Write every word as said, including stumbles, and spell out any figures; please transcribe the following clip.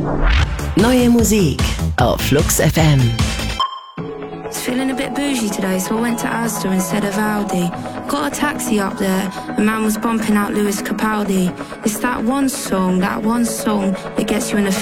Neue Musik auf Flux F M. It's feeling a bit bougie today, so I went to Asda instead of Aldi. Got a taxi up there, a man was bumping out Lewis Capaldi. It's that one song, that one song that gets you in a